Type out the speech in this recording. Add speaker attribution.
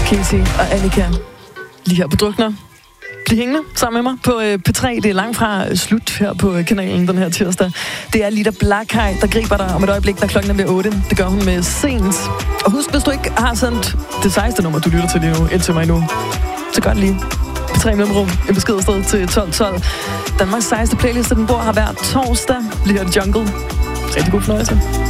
Speaker 1: Casey og Annika. Lige her på Drukner. Bliv hængende sammen med mig på P3. Det er langt fra slut her på kanalen den her tirsdag. Det er Lita Blackheart, der griber dig om et øjeblik, når klokken er ved 8. Det gør hun med Scenes. Og husk, hvis du ikke har sendt det 16. nummer, du lytter til lige nu, indtil mig nu, så gør det lige. P3 mellemrum, en besked afsted til 1212. Danmarks sejeste playlist, den bor her hver torsdag. Lige her i Jungle. Rigtig god fornøjelse.